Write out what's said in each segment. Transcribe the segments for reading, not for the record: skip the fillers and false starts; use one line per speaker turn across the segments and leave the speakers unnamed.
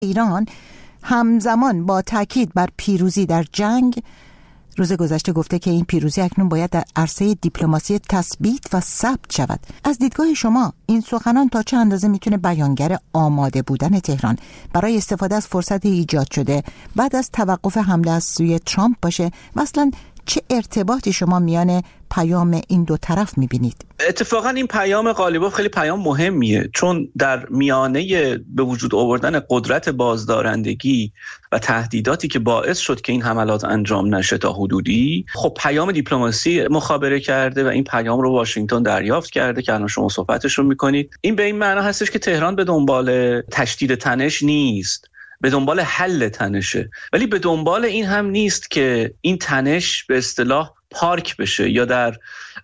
ایران همزمان با تاکید بر پیروزی در جنگ روز گذشته گفته که این پیروزی اکنون باید در عرصه دیپلماسی تثبیت و ثبت شود. از دیدگاه شما این سخنان تا چه اندازه میتونه بیانگر آماده بودن تهران برای استفاده از فرصت ایجاد شده بعد از توقف حمله از سوی ترامپ باشه؟ مثلا چه ارتباطی شما میان پیام این دو طرف میبینید؟
اتفاقا این پیام قالیباف خیلی پیام مهمیه، چون در میانه به وجود آوردن قدرت بازدارندگی و تهدیداتی که باعث شد که این حملات انجام نشه تا حدودی، خب پیام دیپلماسی مخابره کرده و این پیام رو واشنگتن دریافت کرده که الان شما صحبتش رو میکنید. این به این معنا هستش که تهران به دنبال تشدید تنش نیست، به دنبال حل تنشه، ولی به دنبال این هم نیست که این تنش به اصطلاح پارک بشه یا در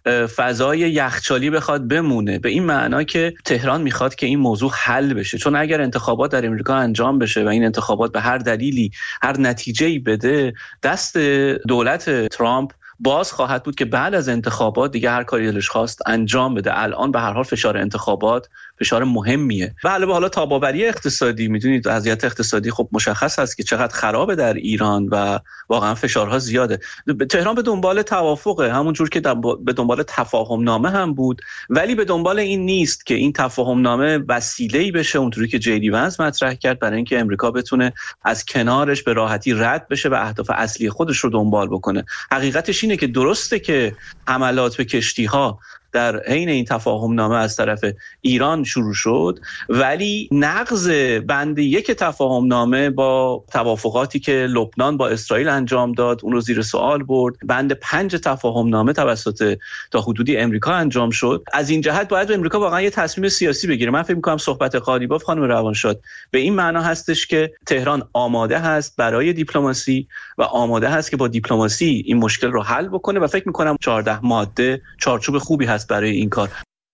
فضای یخچالی بخواد بمونه، به این معنا که تهران میخواد که این موضوع حل بشه. چون اگر انتخابات در امریکا انجام بشه و این انتخابات به هر دلیلی هر نتیجه‌ای بده، دست دولت ترامپ باز خواهد بود که بعد از انتخابات دیگه هر کاری دلش خواست انجام بده. الان به هر حال فشار انتخابات فشار مهمیه و علاوه حالا تاباوری اقتصادی، میدونید وضعیت اقتصادی خب مشخص هست که چقدر خرابه در ایران و واقعا فشارها زیاده. تهران به دنبال توافقه، همونجور که به دنبال تفاهم نامه هم بود، ولی به دنبال این نیست که این تفاهم نامه وسیله‌ای بشه اونطوری که جی دی ونس مطرح کرد برای اینکه امریکا بتونه از کنارش به راحتی رد بشه و اهداف اصلی خودش رو دنبال بکنه. حقیقتش اینه که درسته که حملات به کشتی‌ها در حین این تفاهم نامه از طرف ایران شروع شد، ولی نقض بند 1 تفاهم نامه با توافقاتی که لبنان با اسرائیل انجام داد اون رو زیر سوال برد. بند 5 تفاهم نامه توسط تا حدودی امریکا انجام شد. از این جهت باید امریکا واقعا یه تصمیم سیاسی بگیره. من فکر می‌کنم صحبت قالیباف خانم روانشاد به این معنا هستش که تهران آماده هست برای دیپلماسی و آماده هست که با دیپلماسی این مشکل رو حل بکنه و فکر می‌کنم 14 ماده چارچوب خوبی هست برای این کار.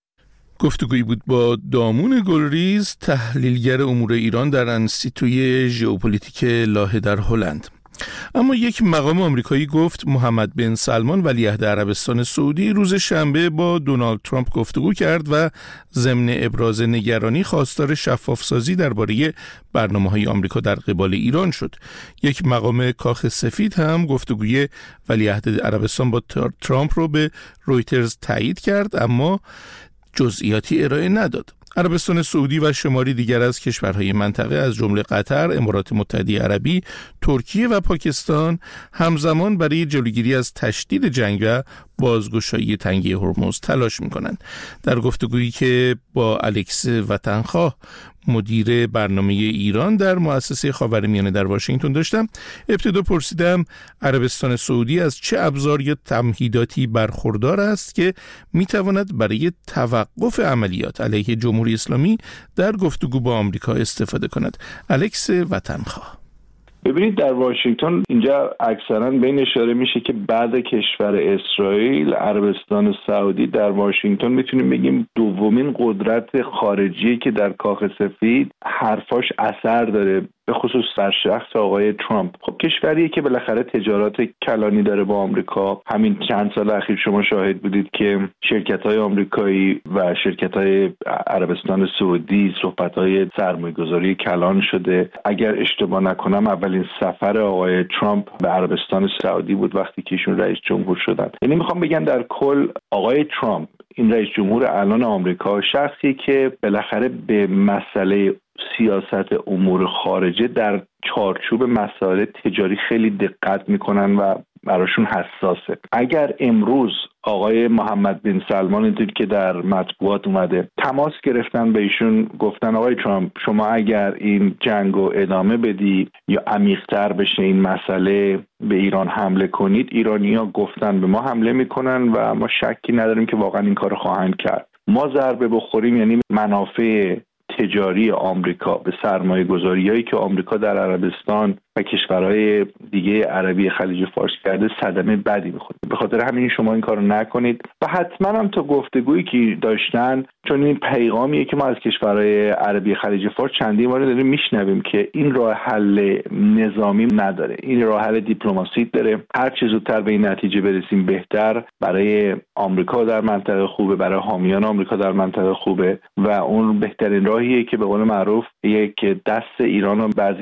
گفتگویی بود با دامون گلریز، تحلیلگر امور ایران در انستیتوی ژئوپلیتیک لاهه در هلند. اما یک مقام آمریکایی گفت محمد بن سلمان ولیعهد عربستان سعودی روز شنبه با دونالد ترامپ گفتگو کرد و ضمن ابراز نگرانی خواستار شفافسازی درباره برنامه‌های آمریکا در قبال ایران شد. یک مقام کاخ سفید هم گفتگوی ولیعهد عربستان با ترامپ رو به رویترز تایید کرد، اما جزئیاتی ارائه نداد. عربستان سعودی و شماری دیگر از کشورهای منطقه از جمله قطر، امارات متحده عربی، ترکیه و پاکستان همزمان برای جلوگیری از تشدید جنگ و بازگشایی تنگه هرمز تلاش می‌کنند. در گفتگویی که با الکس وطنخواه مدیر برنامه ایران در مؤسسه خاورمیانه در واشنگتن داشتم، ابتدا پرسیدم عربستان سعودی از چه ابزار یا تمهیداتی برخوردار است که میتواند برای توقف عملیات علیه جمهوری اسلامی در گفتگو با آمریکا استفاده کند. الکس وطنخواه:
ببینید، در واشنگتن اینجا اکثرا به این اشاره میشه که بعد کشور اسرائیل، عربستان سعودی در واشنگتن میتونیم بگیم دومین قدرت خارجی که در کاخ سفید حرفاش اثر داره، به خصوص بر شخص آقای ترامپ. خب کشوریه که بالاخره تجارت کلانی داره با آمریکا. همین چند سال اخیر شما شاهد بودید که شرکت‌های آمریکایی و شرکت‌های عربستان سعودی صحبت‌های سرمایه‌گذاری کلان شده. اگر اشتباه نکنم اولین سفر آقای ترامپ به عربستان سعودی بود وقتی که ایشون رئیس جمهور شدن. یعنی میخوام بگم در کل آقای ترامپ، این رئیس جمهور الان آمریکا، شخصی که بالاخره به مسئله سیاست امور خارجه در چارچوب مسائل تجاری خیلی دقت میکنن و براشون حساسه. اگر امروز آقای محمد بن سلمان اینطور که در مطبوعات اومده تماس گرفتن به ایشون، گفتن آقای ترامپ شما اگر این جنگو ادامه بدی یا عمیق‌تر بشه این مسئله، به ایران حمله کنید، ایرانی‌ها گفتن به ما حمله میکنن و ما شکی نداریم که واقعا این کارو خواهند کرد. ما ضربه بخوریم یعنی منافع تجاری آمریکا به سرمایه گذاریایی که آمریکا در عربستان و کشورهای دیگه عربی خلیج فارس کرده صدمه بدی می‌خوره. به خاطر همین شما این کارو نکنید و حتما هم تا گفتگویی که داشتن، چون این پیغامیه که ما از کشورهای عربی خلیج فارس چندین بار داریم میشنویم که این راه حل نظامی نداره، این راه حل دیپلماسی داره. هر چه زودتر به این نتیجه برسیم بهتر، برای آمریکا در منطقه خوبه، برای حامیان آمریکا در منطقه خوبه و اون بهترین راهیه که به قول معروف یک دست ایران رو بعضی